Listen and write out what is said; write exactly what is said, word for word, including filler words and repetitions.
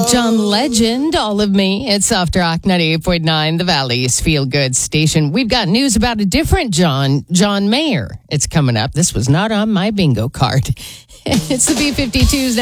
John Legend, All of Me. It's Soft Rock ninety-eight point nine, the Valley's Feel Good station. We've got news about a different John, John Mayer. It's coming up. This was not on my bingo card. It's the B fifty-twos now.